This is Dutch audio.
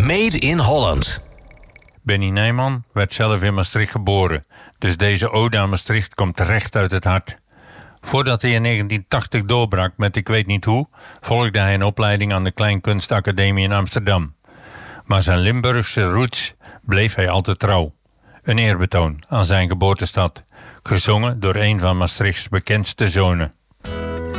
Made in Holland. Benny Nijman werd zelf in Maastricht geboren, dus deze ode aan Maastricht komt recht uit het hart. Voordat hij in 1980 doorbrak met Ik weet niet hoe, volgde hij een opleiding aan de Kleinkunstacademie in Amsterdam. Maar zijn Limburgse roots bleef hij altijd trouw. Een eerbetoon aan zijn geboortestad, gezongen door een van Maastrichts bekendste zonen.